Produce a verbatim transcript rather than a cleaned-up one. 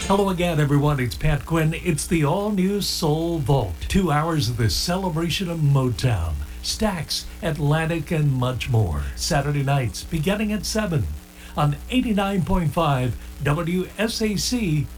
Hello again, everyone. It's Pat Quinn. It's the all-new Soul Vault. Two hours of the celebration of Motown, Stax, Atlantic, and much more. Saturday nights, beginning at seven on eighty-nine point five W S A C